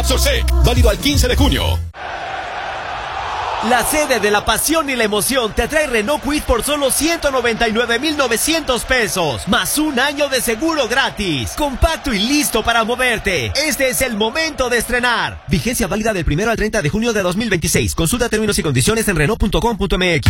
Capsule C, válido al 15 de junio. La sede de la pasión y la emoción te trae Renault Kwid por solo 199,900 pesos, más un año de seguro gratis. Compacto y listo para moverte. Este es el momento de estrenar. Vigencia válida del 1 al 30 de junio de 2026. Consulta términos y condiciones en Renault.com.mx.